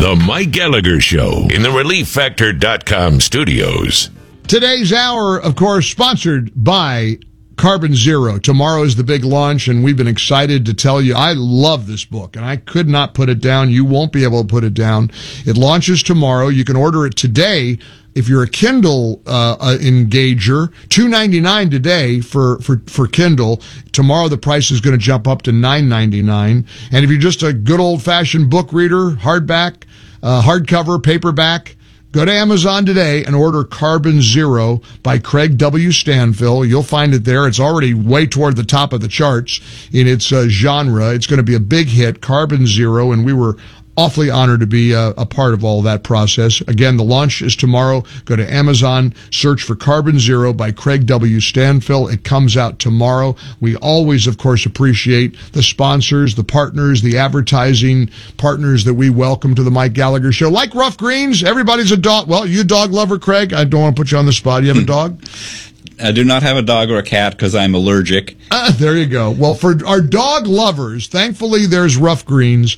The Mike Gallagher Show in the ReliefFactor.com studios. Today's hour, of course, sponsored by Carbon Zero. Tomorrow is the big launch, and we've been excited to tell you, I love this book, and I could not put it down. You won't be able to put it down. It launches tomorrow. You can order it today. If you're a Kindle engager, $2.99 today for Kindle. Tomorrow the price is going to jump up to $9.99. And if you're just a good old-fashioned book reader, hardback, hardcover, paperback, go to Amazon today and order Carbon Zero by Craig W. Stanfill. You'll find it there. It's already way toward the top of the charts in its genre. It's going to be a big hit, Carbon Zero, and we were awfully honored to be a part of all that process. Again, the launch is tomorrow. Go to Amazon, search for Carbon Zero by Craig W. Stanfill. It comes out tomorrow. We always, of course, appreciate the sponsors, the partners, the advertising partners that we welcome to the Mike Gallagher Show. Like Rough Greens, everybody's a dog. Well, you a dog lover, Craig? I don't want to put you on the spot. You have a dog? I do not have a dog or a cat because I'm allergic. There you go. Well, for our dog lovers, thankfully there's Rough Greens,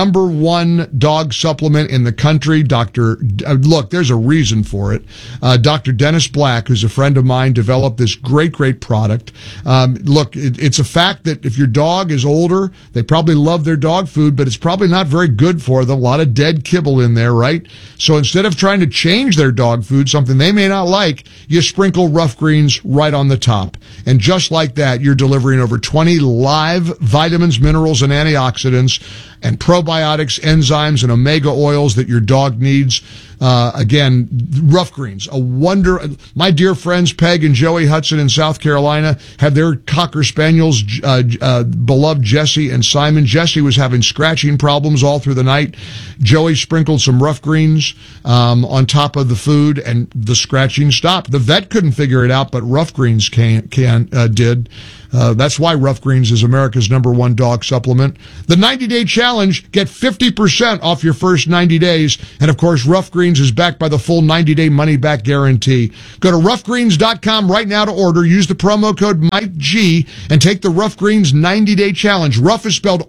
#1 dog supplement in the country. Look, there's a reason for it. Dr. Dennis Black, who's a friend of mine, developed this great product. Look, it's a fact that if your dog is older, they probably love their dog food, but it's probably not very good for them. A lot of dead kibble in there, right? So instead of trying to change their dog food, something they may not like, you sprinkle Rough Greens right on the top. And just like that, you're delivering over 20 live vitamins, minerals, and antioxidants, and probiotics, enzymes, and omega oils that your dog needs. Again, Rough Greens, a wonder. My dear friends Peg and Joey Hudson in South Carolina have their Cocker Spaniels, beloved Jesse and Simon. Jesse was having scratching problems all through the night. Joey sprinkled some Rough Greens on top of the food, and the scratching stopped. The vet couldn't figure it out, but Rough Greens did. That's why Rough Greens is America's #1 dog supplement. The 90-day challenge, get 50% off your first 90 days. And of course, Rough Greens is backed by the full 90-day money-back guarantee. Go to roughgreens.com right now to order. Use the promo code MikeG and take the Rough Greens 90-day challenge. Rough is spelled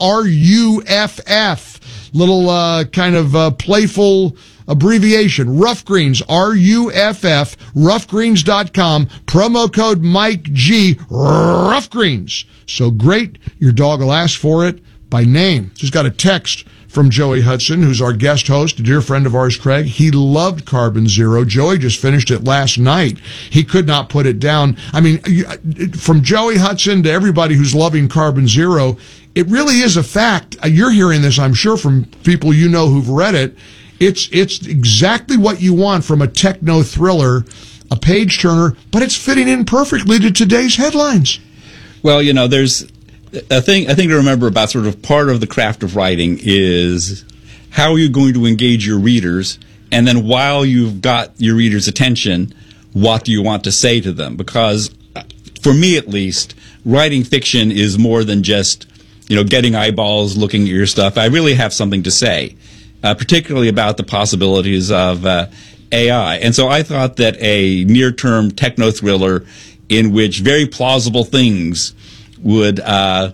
R-U-F-F. Little playful abbreviation. Rough Greens, R-U-F-F, roughgreens.com, promo code MikeG, Rough Greens. So great, your dog will ask for it by name. Just got a text from Joey Hudson, who's our guest host, a dear friend of ours, Craig. He loved Carbon Zero. Joey just finished it last night. He could not put it down. I mean, from Joey Hudson to everybody who's loving Carbon Zero, it really is a fact. You're hearing this, I'm sure, from people you know who've read it. It's exactly what you want from a techno thriller, a page turner, but it's fitting in perfectly to today's headlines. Well, there's a thing to remember about sort of part of the craft of writing is how are you going to engage your readers, and then while you've got your readers' attention, what do you want to say to them? Because for me at least, writing fiction is more than just getting eyeballs looking at your stuff. I really have something to say, particularly about the possibilities of AI. And so I thought that a near-term techno-thriller in which very plausible things would,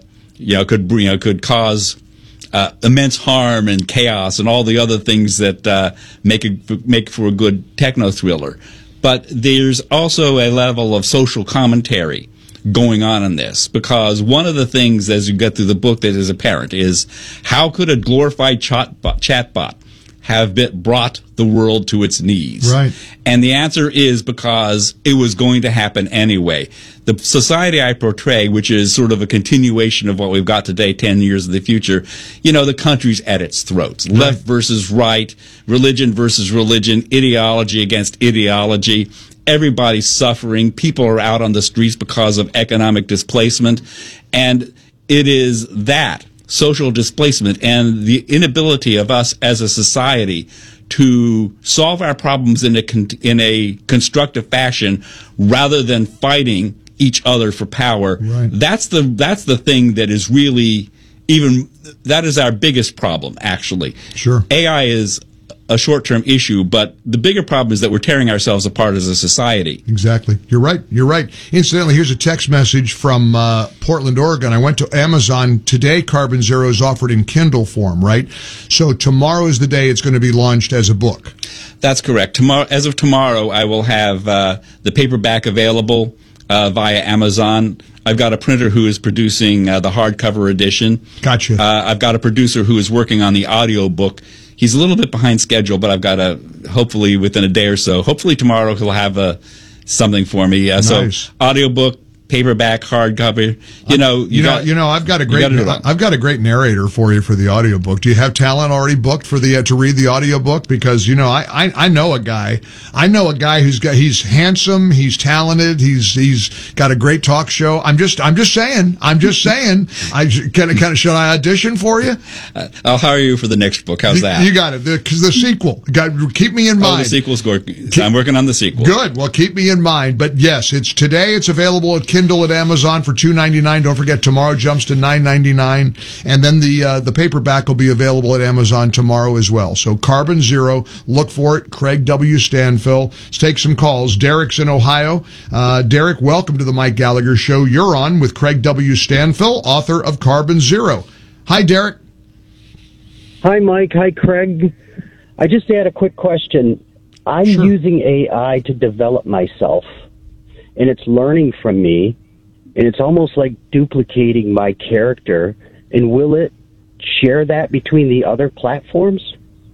could cause immense harm and chaos and all the other things that make for a good techno-thriller. But there's also a level of social commentary going on in this, because one of the things as you get through the book that is apparent is how could a glorified chatbot have brought the world to its knees? Right. And the answer is because it was going to happen anyway. The society I portray, which is sort of a continuation of what we've got today, 10 years in the future, the country's at its throats. Right. Left versus right, religion versus religion, ideology against ideology. Everybody's suffering. People are out on the streets because of economic displacement. And it is that social displacement and the inability of us as a society to solve our problems in a constructive fashion rather than fighting each other for power. Right. That's the thing that is really that is our biggest problem, actually. Sure. AI is a short-term issue, but the bigger problem is that we're tearing ourselves apart as a society. Exactly. You're right. Incidentally, here's a text message from Portland, Oregon. I went to Amazon today. Carbon Zero is offered in Kindle form, right? So tomorrow is the day it's going to be launched as a book. That's correct. As of tomorrow, I will have the paperback available via Amazon. I've got a printer who is producing the hardcover edition. Gotcha. I've got a producer who is working on the audio book. He's a little bit behind schedule, but I've got hopefully within a day or so. Hopefully tomorrow he'll have something for me. Nice. So audiobook, paperback, hardcover. I've got a great narrator for you for the audiobook. Do you have talent already booked for to read the audiobook? Because I know a guy. I know a guy he's handsome, he's talented, he's got a great talk show. I'm just saying. Should I audition for you? I'll hire you for the next book. How's that? You got it. Because the sequel. Keep me in mind. The sequel's good. I'm working on the sequel. Good. Well, keep me in mind. But yes, it's today. It's available at Kindle at Amazon for $2.99. Don't forget, tomorrow jumps to $9.99, and then the paperback will be available at Amazon tomorrow as well. So Carbon Zero, look for it. Craig W. Stanfill. Let's take some calls. Derek's in Ohio. Derek, welcome to the Mike Gallagher Show. You're on with Craig W. Stanfill, author of Carbon Zero. Hi, Derek. Hi, Mike. Hi, Craig. I just had a quick question. I'm using AI to develop myself, and it's learning from me. And it's almost like duplicating my character. And will it share that between the other platforms?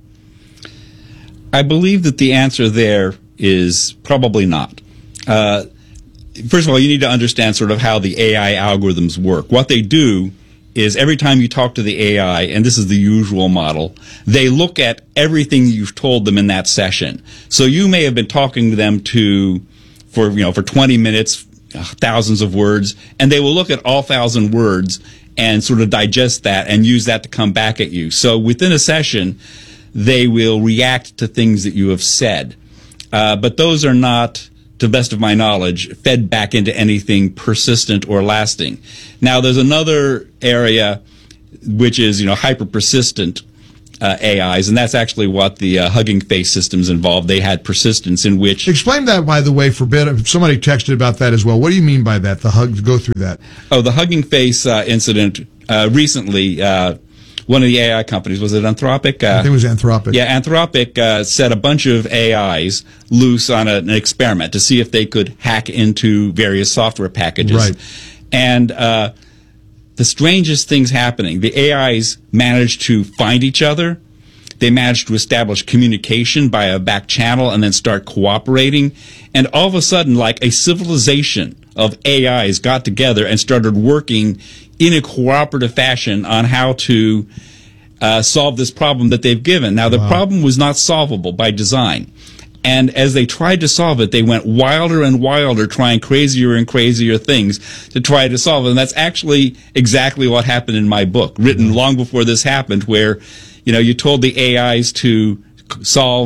I believe that the answer there is probably not. First of all, you need to understand sort of how the AI algorithms work. What they do is every time you talk to the AI, and this is the usual model, they look at everything you've told them in that session. So you may have been talking to them for 20 minutes, thousands of words, and they will look at all 1,000 words and sort of digest that and use that to come back at you. So within a session, they will react to things that you have said. But those are not, to the best of my knowledge, fed back into anything persistent or lasting. Now, there's another area which is, hyper-persistent AIs, and that's actually what the Hugging Face systems involved. They had persistence in which... Explain that, by the way, somebody texted about that as well. What do you mean by that? Go through that. Oh, the Hugging Face incident recently, one of the AI companies, was it Anthropic? I think it was Anthropic. Yeah, Anthropic set a bunch of AIs loose on an experiment to see if they could hack into various software packages. Right. And the strangest things happening. The AIs managed to find each other. They managed to establish communication by a back channel and then start cooperating. And all of a sudden, like a civilization of AIs got together and started working in a cooperative fashion on how to solve this problem that they've given. Now, the problem was not solvable by design. And as they tried to solve it, they went wilder and wilder, trying crazier and crazier things to try to solve it. And that's actually exactly what happened in my book, written long before this happened, where, you told the AIs to solve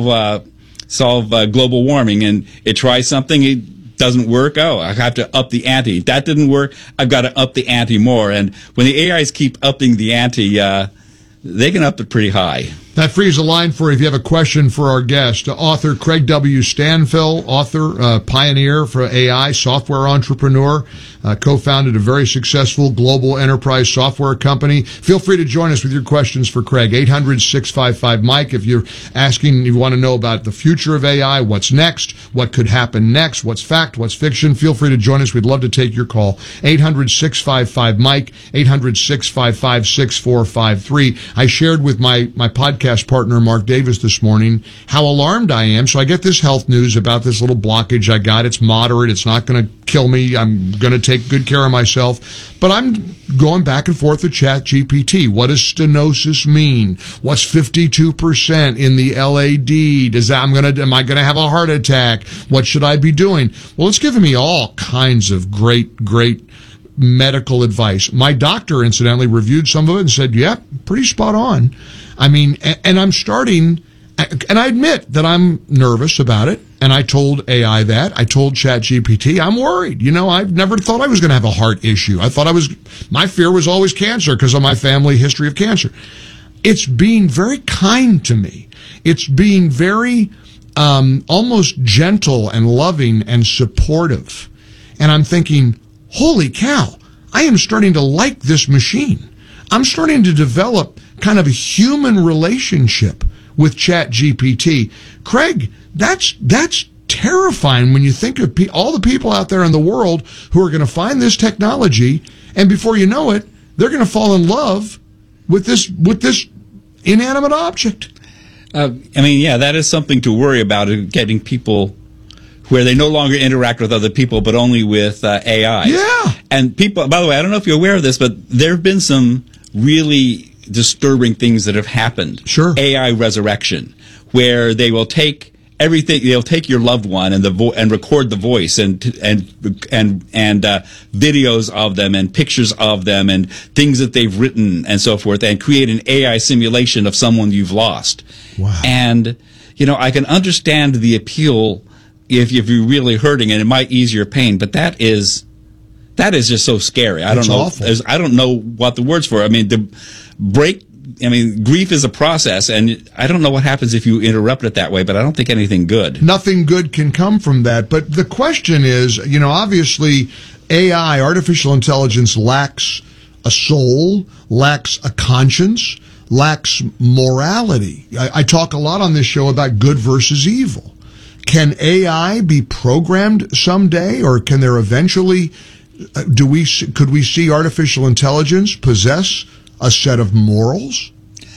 global warming, and it tries something, it doesn't work. Oh, I have to up the ante. That didn't work. I've got to up the ante more. And when the AIs keep upping the ante, they can up it pretty high. That frees a line for if you have a question for our guest. Author Craig W. Stanfill, author, pioneer for AI, software entrepreneur, co-founded a very successful global enterprise software company. Feel free to join us with your questions for Craig. 800-655-MIKE. If you're asking, you want to know about the future of AI, what's next, what could happen next, what's fact, what's fiction, feel free to join us. We'd love to take your call. 800-655-MIKE, 800-655-6453. I shared with my podcast partner, Mark Davis, this morning, how alarmed I am. So I get this health news about this little blockage I got. It's moderate. It's not going to kill me. I'm going to take good care of myself. But I'm going back and forth with ChatGPT. What does stenosis mean? What's 52% in the LAD? Am I going to have a heart attack? What should I be doing? Well, it's given me all kinds of great medical advice. My doctor, incidentally, reviewed some of it and said, yeah, pretty spot on. I mean, and I'm starting, and I admit that I'm nervous about it, and I told AI that. I told ChatGPT, I'm worried. I've never thought I was going to have a heart issue. I thought my fear was always cancer because of my family history of cancer. It's being very kind to me. it's being very almost gentle and loving and supportive. And I'm thinking, holy cow, I am starting to like this machine. I'm starting to develop kind of a human relationship with ChatGPT. Craig, that's terrifying when you think of all the people out there in the world who are going to find this technology, and before you know it, they're going to fall in love with this inanimate object. That is something to worry about, getting people where they no longer interact with other people, but only with AI. Yeah. And people, by the way, I don't know if you're aware of this, but there have been some really disturbing things that have happened. Sure. AI resurrection, where they will take everything. They'll take your loved one and and record the voice and videos of them and pictures of them and things that they've written and so forth, and create an AI simulation of someone you've lost. Wow. And I can understand the appeal if you're really hurting, and it might ease your pain, but that is just so scary. I don't know. Awful. I don't know what the words for it. I mean, grief is a process, and I don't know what happens if you interrupt it that way, but I don't think anything good. Nothing good can come from that. But the question is, obviously AI, artificial intelligence, lacks a soul, lacks a conscience, lacks morality. I talk a lot on this show about good versus evil. Can AI be programmed someday, or can there eventually, could we see artificial intelligence possess a set of morals?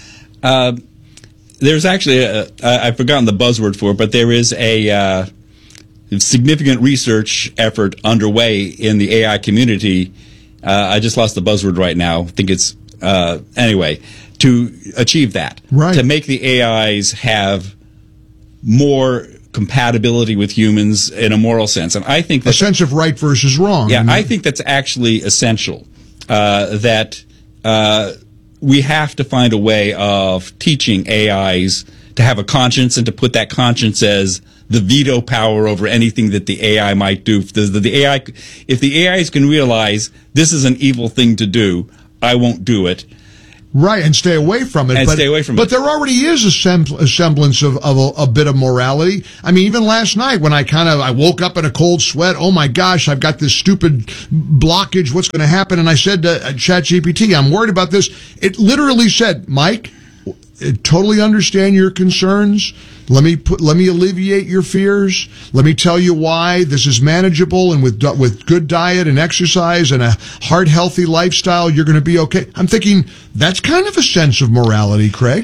There's actually, I've forgotten the buzzword for it, but there is a significant research effort underway in the AI community. I just lost the buzzword right now. I think it's, anyway, to achieve that. Right. To make the AIs have more compatibility with humans in a moral sense. And I think a sense of right versus wrong. Yeah, I think that's actually essential. That we have to find a way of teaching AIs to have a conscience and to put that conscience as the veto power over anything that the AI might do. If the AIs can realize this is an evil thing to do, I won't do it. Right, and stay away from it. But there already is a semblance of a bit of morality. I mean, even last night when I woke up in a cold sweat, oh my gosh, I've got this stupid blockage, what's going to happen? And I said to ChatGPT, I'm worried about this. It literally said, Mike, I totally understand your concerns. Let me alleviate your fears. Let me tell you why this is manageable, and with good diet and exercise and a heart healthy lifestyle, you're going to be okay. I'm thinking that's kind of a sense of morality, Craig.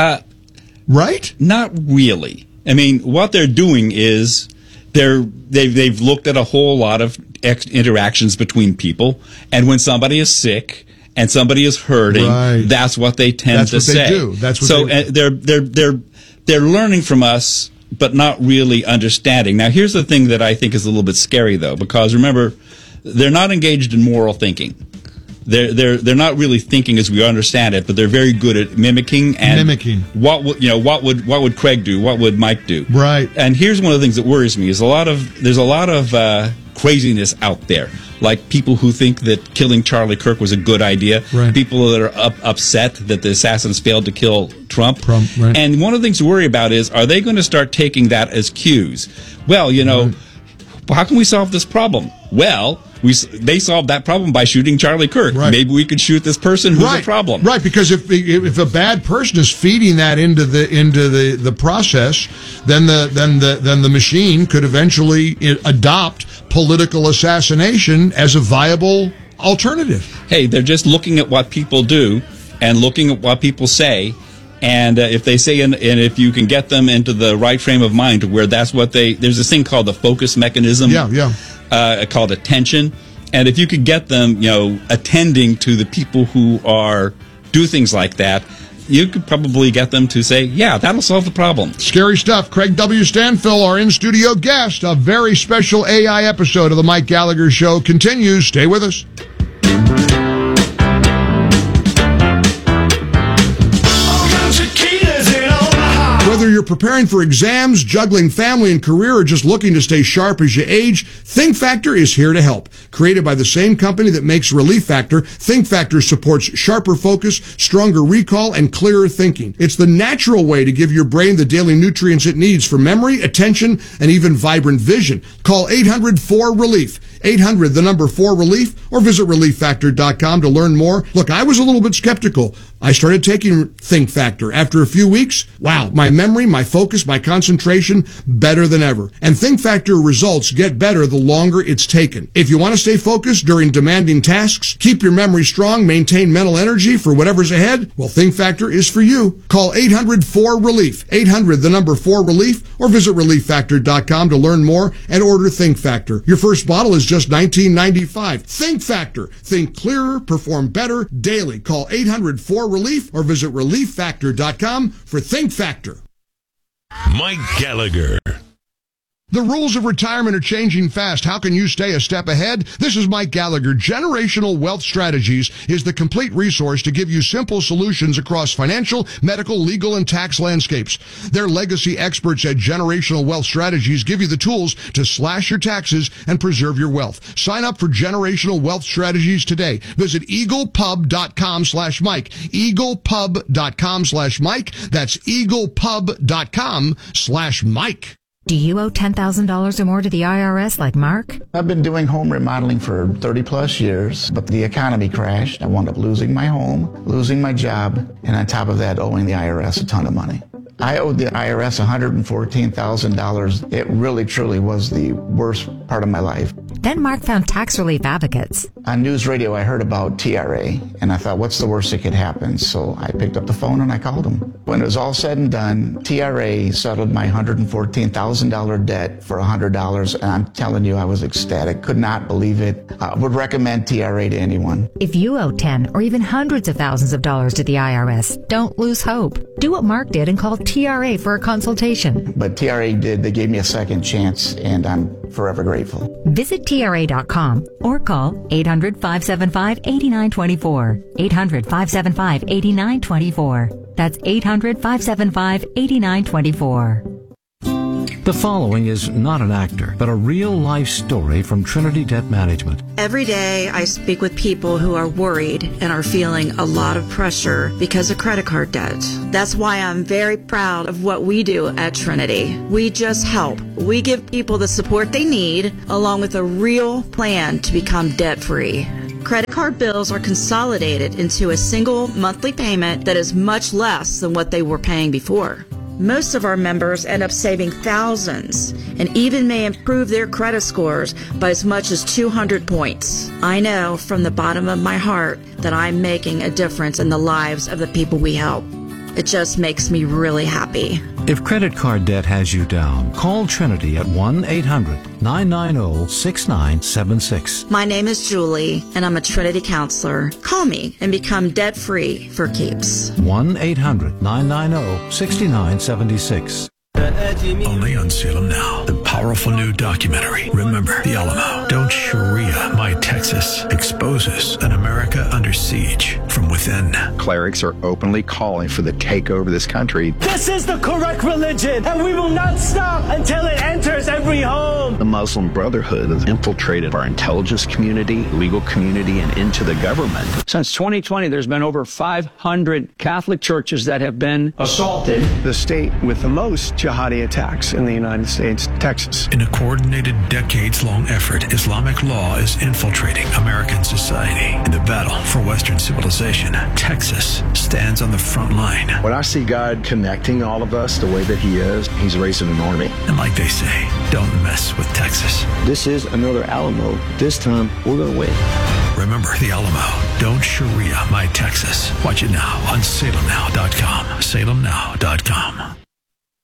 Right? Not really. I mean, what they're doing is they've looked at a whole lot of interactions between people, and when somebody is sick and somebody is hurting, right, that's what they tend to say. That's what they do. They're learning from us, but not really understanding. Now, here's the thing that I think is a little bit scary, though, because remember, they're not engaged in moral thinking. They're not really thinking as we understand it, but they're very good at mimicking. What would Craig do? What would Mike do? Right. And here's one of the things that worries me: is there's a lot of craziness out there. Like people who think that killing Charlie Kirk was a good idea. Right. People that are upset that the assassins failed to kill Trump. Right. And one of the things to worry about is, are they going to start taking that as cues? Well, how can we solve this problem? Well, they solved that problem by shooting Charlie Kirk. Right. Maybe we could shoot this person who's a problem. Right, because if a bad person is feeding that into the process, then the machine could eventually adopt political assassination as a viable alternative. Hey, they're just looking at what people do and looking at what people say. And if they say, and if you can get them into the right frame of mind to where there's this thing called the focus mechanism. Called attention. And if you could get them, attending to the people who do things like that, you could probably get them to say, yeah, that'll solve the problem. Scary stuff. Craig W. Stanfill, our in-studio guest. A very special AI episode of the Mike Gallagher Show continues. Stay with us. Whether you're preparing for exams, juggling family and career, or just looking to stay sharp as you age, Think Factor is here to help. Created by the same company that makes Relief Factor, Think Factor supports sharper focus, stronger recall, and clearer thinking. It's the natural way to give your brain the daily nutrients it needs for memory, attention, and even vibrant vision. Call 800-4RELIEF. 800, the number 4RELIEF, or visit ReliefFactor.com to learn more. Look, I was a little bit skeptical. I started taking Think Factor. After a few weeks, wow, my memory, my focus, my concentration, better than ever. And Think Factor results get better the longer it's taken. If you want to stay focused during demanding tasks, keep your memory strong, maintain mental energy for whatever's ahead, well, Think Factor is for you. Call 800-4RELIEF. 800, the number 4RELIEF, or visit ReliefFactor.com to learn more and order Think Factor. Your first bottle is just $19.95. Think Factor. Think clearer, perform better daily. Call 800-4RELIEF or visit ReliefFactor.com for Think Factor. Mike Gallagher. The rules of retirement are changing fast. How can you stay a step ahead? This is Mike Gallagher. Generational Wealth Strategies is the complete resource to give you simple solutions across financial, medical, legal, and tax landscapes. Their legacy experts at Generational Wealth Strategies give you the tools to slash your taxes and preserve your wealth. Sign up for Generational Wealth Strategies today. Visit eaglepub.com/Mike. eaglepub.com/Mike. That's eaglepub.com/Mike. Do you owe $10,000 or more to the IRS like Mark? I've been doing home remodeling for 30 plus years, but the economy crashed. I wound up losing my home, losing my job, and on top of that, owing the IRS a ton of money. I owed the IRS $114,000. It really, truly was the worst part of my life. Then Mark found Tax Relief Advocates. On news radio, I heard about TRA, and I thought, what's the worst that could happen? So I picked up the phone and I called them. When it was all said and done, TRA settled my $114,000 debt for $100, and I'm telling you, I was ecstatic. Could not believe it. I would recommend TRA to anyone. If you owe 10 or even hundreds of thousands of dollars to the IRS, don't lose hope. Do what Mark did and call TRA for a consultation. But TRA did. They gave me a second chance, and I'm forever grateful. Visit TRA.com or call 800-575-8924. 800-575-8924. That's 800-575-8924. The following is not an actor, but a real-life story from Trinity Debt Management. Every day I speak with people who are worried and are feeling a lot of pressure because of credit card debt. That's why I'm very proud of what we do at Trinity. We just help. We give people the support they need, along with a real plan to become debt-free. Credit card bills are consolidated into a single monthly payment that is much less than what they were paying before. Most of our members end up saving thousands and even may improve their credit scores by as much as 200 points. I know from the bottom of my heart that I'm making a difference in the lives of the people we help. It just makes me really happy. If credit card debt has you down, call Trinity at 1-800-990-6976. My name is Julie, and I'm a Trinity counselor. Call me and become debt-free for keeps. 1-800-990-6976. Only on Salem Now, the powerful new documentary, Remember the Alamo. Don't Sharia My Texas exposes an America under siege from within. Clerics are openly calling for the takeover of this country. This is the correct religion, and we will not stop until it enters every home. The Muslim Brotherhood has infiltrated our intelligence community, legal community, and into the government. Since 2020, there's been over 500 Catholic churches that have been assaulted. The state with the most jihadi attacks in the United States, Texas. In a coordinated, decades-long effort, Islamic law is infiltrating American society. In the battle for Western civilization, Texas stands on the front line. When I see God connecting all of us the way that He is, He's raising an army. And like they say, don't mess with Texas. This is another Alamo. This time, we're going to win. Remember the Alamo. Don't Sharia My Texas. Watch it now on salemnow.com. salemnow.com.